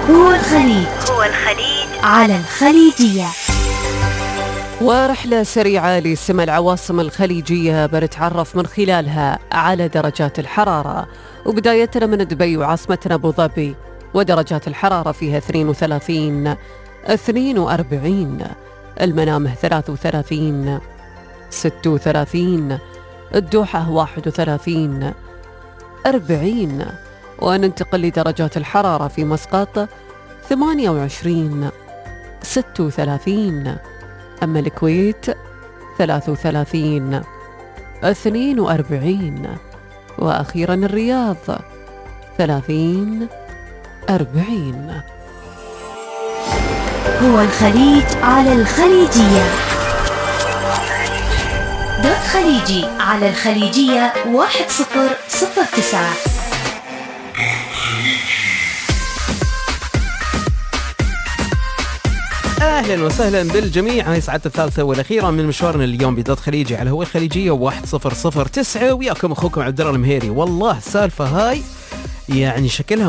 هو الخليج على الخليجية. ورحلة سريعة لسمى العواصم الخليجية بنتعرف من خلالها على درجات الحرارة، وبدايتنا من دبي وعاصمتنا أبو ظبي، ودرجات الحرارة فيها 32 42، المنامه 33 36، الدوحة 31 40، وننتقل لدرجات الحرارة في مسقط 28 36، أما الكويت 33 42، وأخيرا الرياض 30 40. هو الخليج على الخليجية. دوت خليجي على الخليجية 1009. أهلا وسهلا بالجميع، هاي ساعتنا الثالثة والأخيرة من مشوارنا اليوم بدوت خليجي على هو الخليجية 1009، وياكم أخوكم عبد الله المهيري. والله السالفة هاي يعني شكلها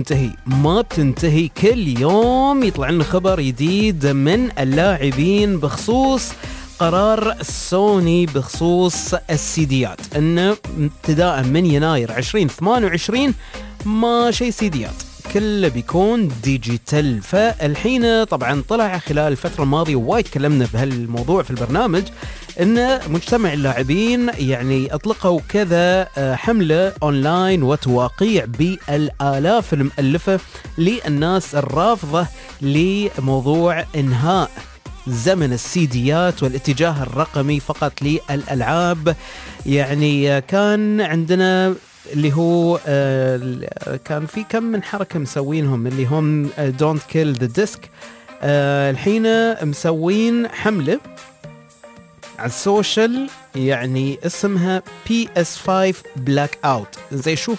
ما بتنتهي، كل يوم يطلع لنا خبر جديد من اللاعبين بخصوص قرار سوني بخصوص السيديات، انه ابتداء من يناير 2028 ما شيء سيديات، كله بيكون ديجيتال. فالحين طبعا طلع خلال الفترة الماضية وايد تكلمنا بهالموضوع في البرنامج، ان مجتمع اللاعبين يعني اطلقوا كذا حملة اونلاين وتواقيع بالالاف المؤلفة للناس الرافضة لموضوع انهاء زمن السيديات والاتجاه الرقمي فقط للألعاب. يعني كان عندنا اللي هو كان في كم من حركة مسوينهم اللي هم Don't Kill the Disc. الحين مسوين حملة على السوشيال يعني اسمها PS5 Blackout. زي شو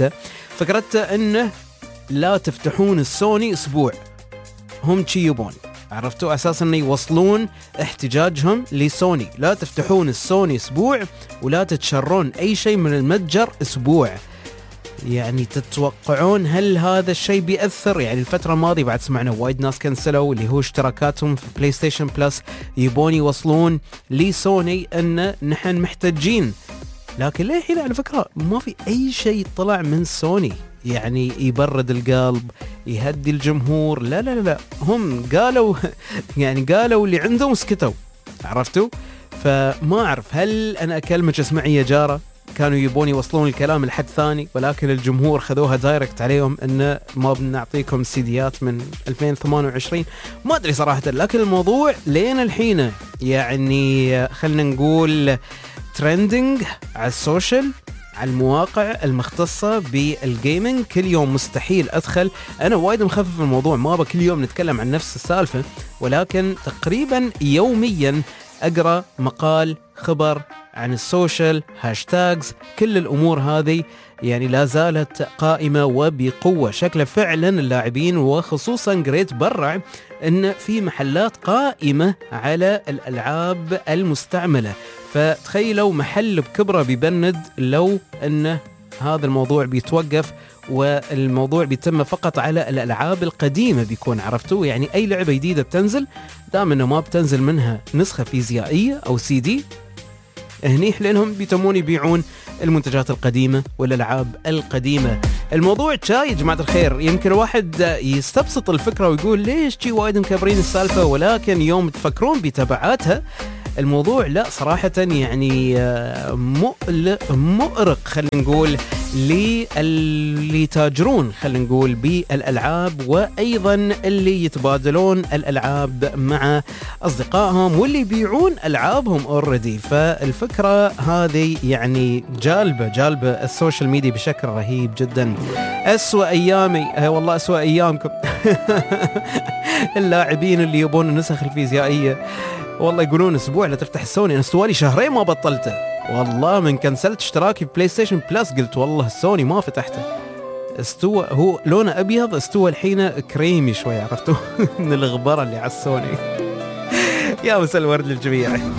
فكرته انه لا تفتحون السوني اسبوع، هم شي يبون، عرفتوا اساسا انه يوصلون احتجاجهم لسوني، لا تفتحون السوني اسبوع ولا تتشرون اي شيء من المتجر اسبوع. يعني تتوقعون هل هذا الشيء بيأثر؟ يعني الفترة الماضية بعد سمعنا وايد ناس كنسلوا اللي هو اشتراكاتهم في بلاي ستيشن بلس، يبون يوصلون لسوني ان نحن محتاجين، لكن للحين على فكرة ما في اي شيء طلع من سوني يعني يبرد القلب يهدي الجمهور. لا لا لا، هم قالوا يعني قالوا اللي عندهم سكتوا، عرفتوا؟ فما أعرف هل أنا أكلمك اسمعي يا جارة كانوا يبون يوصلون الكلام لحد ثاني، ولكن الجمهور خذوها دايركت عليهم إن ما بنعطيكم سيديات من 2028. ما أدري صراحة، لكن الموضوع لين الحين يعني خلنا نقول ترندنج على السوشيال، على المواقع المختصة بالجيمنج. كل يوم مستحيل أدخل، أنا وايد مخفف الموضوع، ما أبغى كل يوم نتكلم عن نفس السالفة، ولكن تقريبا يوميا أقرأ مقال خبر عن السوشيال، هاشتاجز، كل الأمور هذه يعني لا زالت قائمة وبقوة. شكله فعلا اللاعبين وخصوصا قريت برع إن في محلات قائمة على الألعاب المستعملة، فتخيلوا محل بكبره بيبند لو أن هذا الموضوع بيتوقف والموضوع بيتم فقط على الألعاب القديمة بيكون، عرفتوا؟ يعني أي لعبة جديدة بتنزل دام أنه ما بتنزل منها نسخة فيزيائية أو سي دي، هنيح لأنهم بيتمون يبيعون المنتجات القديمة والألعاب القديمة. الموضوع شاي يا جماعة الخير، يمكن الواحد يستبسط الفكرة ويقول ليش جي وايد مكبرين السالفة، ولكن يوم تفكرون بتبعاتها الموضوع لا صراحة يعني مؤرق خلينا نقول اللي يتاجرون خلينا نقول بالألعاب، وأيضا اللي يتبادلون الألعاب مع أصدقائهم واللي يبيعون ألعابهم أوريدي. فالفكرة هذه يعني جالبة السوشيال ميديا بشكل رهيب جدا. أسوأ أيامي والله أسوأ أيامكم اللاعبين اللي يبون النسخ الفيزيائية والله يقولون اسبوع لا تفتح السوني. انا استوالي شهرين ما بطلته والله، من كنسلت اشتراكي في بلاي ستيشن بلس قلت والله السوني ما فتحته. استوى هو لونه ابيض، استوى الحين كريمي شوي، عرفتوا من الغبره اللي على السوني. يا مساء الورد للجميع.